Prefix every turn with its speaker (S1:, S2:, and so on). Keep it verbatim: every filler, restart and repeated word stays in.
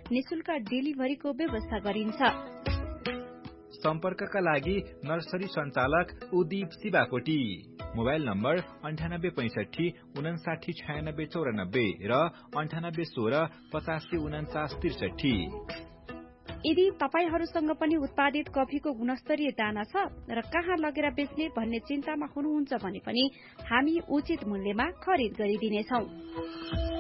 S1: निशुल्क डेलिभरीको व्यवस्था गरिन्छ।
S2: सम्पर्कका लागि नर्सरी सञ्चालक उदीप शिवाकोटी, मोबाइल नम्बर अन्ठानब्बे पैंसठी उनासाठी छयानब्बे चौरानब्बे र अन्ठानब्बे सोह्र पचासी उनाचास त्रिसठी।
S1: यदि तपाईहरूसँग पनि उत्पादित कफीको गुणस्तरीय दाना छ र कहाँ लगेर बेच्ने भन्ने चिन्तामा हुनुहुन्छ भने पनि हामी उचित मूल्यमा खरिद गरिदिनेछौं।